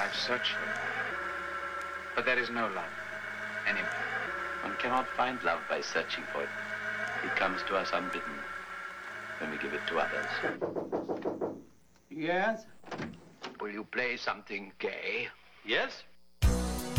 I've searched for it. But there is no love anywhere. One cannot find love by searching for it. It comes to us unbidden when we give it to others. Yes? Will you play something gay? Yes?